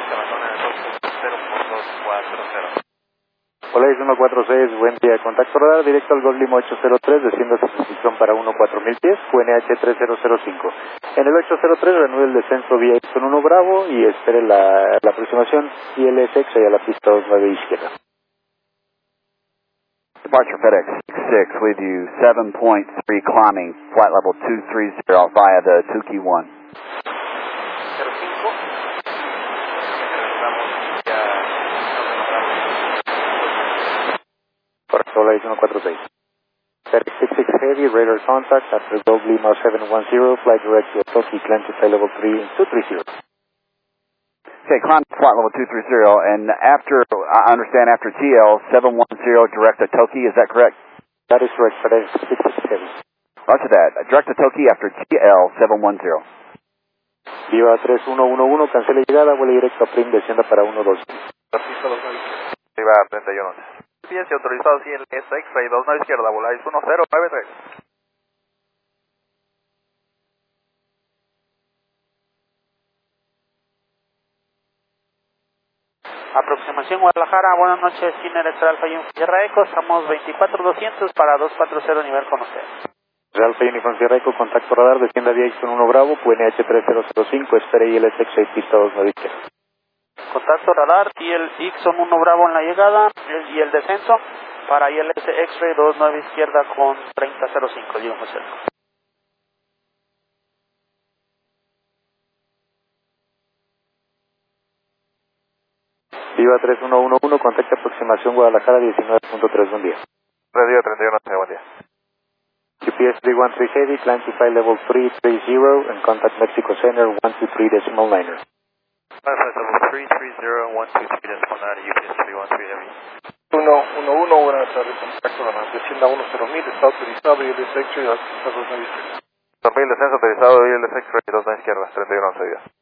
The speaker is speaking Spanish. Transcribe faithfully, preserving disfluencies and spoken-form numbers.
que abandona el dos cero por dos cuatro cero. Polaris uno cuatro seis, buen día. Contacto radar directo al Gol Lima ocho cero tres, desciende a su posición para uno cuatro mil pies, Q N H tres cero cero cinco. En el ocho cero tres reanude el descenso vía Ixon uno Bravo y espere la, la aproximación I L S X y a la pista dos nueve izquierda. Departure FedEx six with you, seven point three climbing, flight level two three zero via the Tukey one. cero cinco. Regresamos ya. Correcto, Polaris uno cuatro seis. FedEx six six Heavy, radar contact after Gol Lima seven one zero, flight direct to Toki, climb to flight level three two three zero. Okay, climb to flight level two three zero, and after, I understand after T L seven one zero, direct to Toki, is that correct? That is correct, FedEx six six Heavy. Roger that, direct to Toki after T L seven one zero. Viva tres uno uno uno, cancela llegada, vuelo directo a Prim, descienda para uno dos. Pista dos nueve. Viva treinta y uno. Piense autorizado I L S X-Ray dos nueve izquierda, Volaris uno cero nueve tres. Aproximación Guadalajara, buenas noches, Cine Electoral Alfa y Sierra Eco, estamos veinticuatro doscientos para dos cuatro cero nivel con usted. Real Uniform Sierra Eco, contacto radar, descienda vía Ixon uno Bravo, Q N H tres cero cero cinco, espere I L S X y pista dos nueve izquierda. Contacto radar y el Ixon uno Bravo en la llegada el, y el descenso para I L S X-Ray dos nueve izquierda con treinta cero cinco, digo muy cerca. Viva tres uno uno uno, contacto aproximación Guadalajara diecinueve punto tres, buen día. Radio treinta y uno, buen día. G P S three one three Heavy, climb to flight level three three zero and contact Mexico Center one two three decimal niner. Flight level three three zero one two three decimal niner, U P S three one three Heavy. uno uno uno, buenas tardes, contacto radar, descienda uno cero mil, está autorizado I L S X y a la pista dos nueve izquierda. dos mil, descenso autorizado I L S X-Ray dos nueve izquierda, treinta y uno, once días.